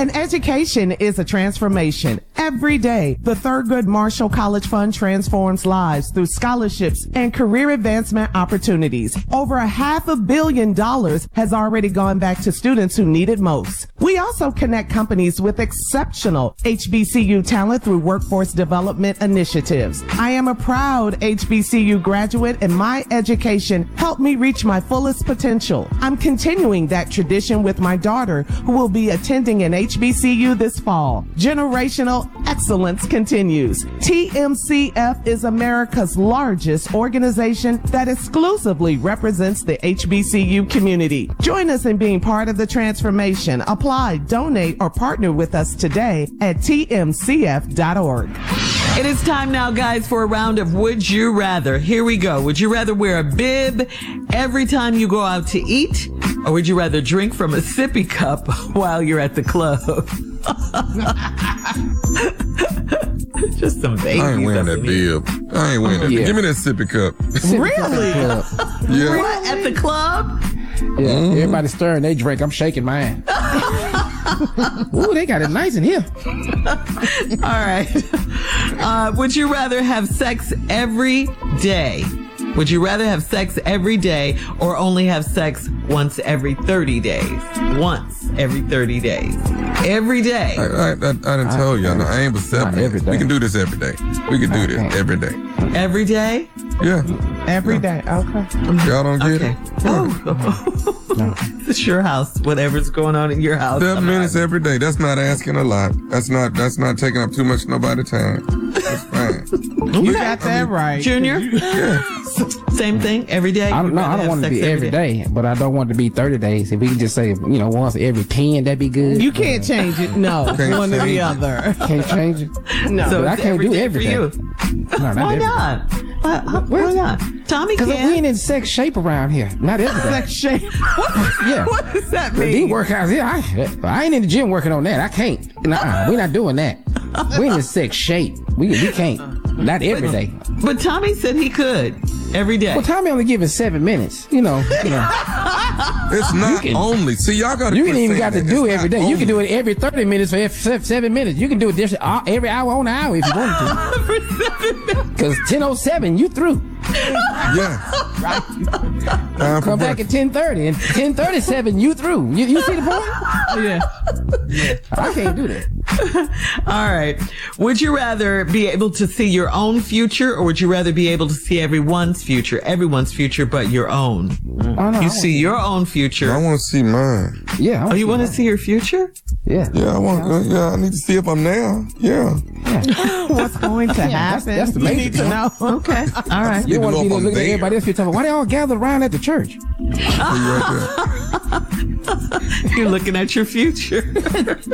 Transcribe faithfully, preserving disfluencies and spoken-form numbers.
And education is a transformation. Every day, the Thurgood Marshall College Fund transforms lives through scholarships and career advancement opportunities. Over a half a billion dollars has already gone back to students who need it most. We also connect companies with exceptional H B C U talent through workforce development initiatives. I am a proud H B C U graduate, and my education helped me reach my fullest potential. I'm continuing that tradition with my daughter, who will be attending an H B C U this fall. Generational excellence continues. T M C F is America's largest organization that exclusively represents the H B C U community. Join us in being part of the transformation. Apply, donate, or partner with us today at T M C F dot org. It is time now, guys, for a round of Would You Rather. Here we go. Would you rather wear a bib every time you go out to eat, or would you rather drink from a sippy cup while you're at the club? Just some babies. I ain't wearing that bib. I ain't wearing that. Yeah. Give me that sippy cup. Really? Yeah. What? At the club? Yeah, Mm-hmm. everybody stirring, they drink. I'm shaking mine. Ooh, they got it nice in here. All right. Uh, would you rather have sex every day? Would you rather have sex every day or only have sex once every thirty days? Once every thirty days. Every day. I, I, I, I done told y'all, no, I ain't but seven. Not every day. We can do this every day. We can do this Okay. every day. Every day? Yeah. Every day. Okay. Y'all don't get Okay. it? No. It's your house. Whatever's going on in your house. Seven I'm minutes not- every day. That's not asking a lot. That's not that's not taking up too much of nobody's time. That's fine. You got that right. Junior? Yeah. Same thing every day? I don't You'd know. rather I don't have want it to sex be every day, but I don't want it to be thirty days. If we can just say, you know, once every ten, that'd be good. You can't change it. No. Can't One or change the it. other. Can't change it. No. So But I it's can't every do day every for day. you. No, not Why every not? Why, how- why not? Tommy Because we can. ain't in sex shape around here. Not every day. Sex shape. Yeah. What does that But these mean? workouts, yeah, I, I ain't in the gym working on that. I can't. Nuh-uh, we're not doing that. We're in sex shape. We we can't. Not every day. But Tommy said he could every day. Well, Tommy only giving seven minutes. You know. You know. It's not can- only. See, y'all got to You ain't even got to do it every day. You can do it every thirty minutes for every se- seven minutes. You can do it this, uh, every hour on the hour if you wanted to. For seven minutes. Because ten oh seven, you through. Yeah. Right. Time for Come back at breakfast. ten thirty. And ten thirty-seven, you through. You, you see the point? Yeah. I can't do that. All right. Would you rather be able to see your own future, or would you rather be able to see everyone's future? Everyone's future, but your own. Oh, no, I You see your own future. I want to see mine. want- Yeah. I Oh, want you want to that. see your future? Yeah. Yeah, I want. Uh, yeah, I need to see if I'm there. Yeah. What's going to that's- happen? that's the you major need to thing. know. Okay. All right. You Need don't to want to be know there if I'm looking at there. everybody else. You're talking, why they all gathered around at the church? See you right there. You're looking at your future.